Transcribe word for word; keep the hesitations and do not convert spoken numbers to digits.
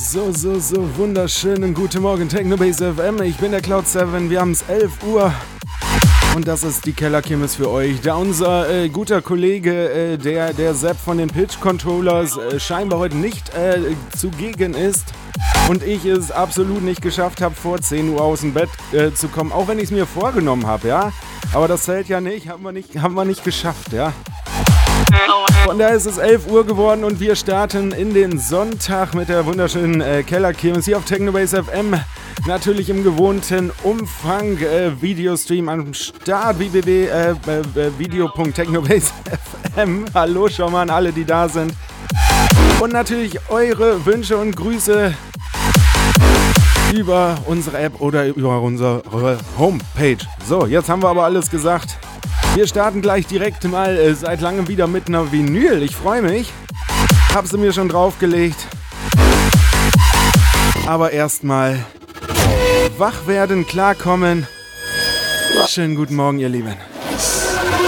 So, so, so wunderschönen guten Morgen, Technobase F M. Ich bin der Cloud sieben, wir haben es elf Uhr und das ist die Kellerkirmes für euch. Da unser äh, guter Kollege, äh, der, der Sepp von den Pitch Controllers, äh, scheinbar heute nicht äh, zugegen ist und ich es absolut nicht geschafft habe, vor zehn Uhr aus dem Bett äh, zu kommen, auch wenn ich es mir vorgenommen habe, ja. Aber das zählt ja nicht, haben wir nicht, haben wir nicht geschafft, ja. Von daher ist es elf Uhr geworden und wir starten in den Sonntag mit der wunderschönen äh, Kellerkirmes hier auf Technobase F M. Natürlich im gewohnten Umfang. Äh, Videostream am Start, w w w punkt video punkt technobase punkt f m. Hallo schon mal an alle, die da sind. Und natürlich eure Wünsche und Grüße über unsere App oder über unsere Homepage. So, jetzt haben wir aber alles gesagt. Wir starten gleich direkt mal äh, seit langem wieder mit einer Vinyl. Ich freue mich. Hab sie mir schon draufgelegt. Aber erstmal wach werden, klarkommen. Schönen guten Morgen, ihr Lieben.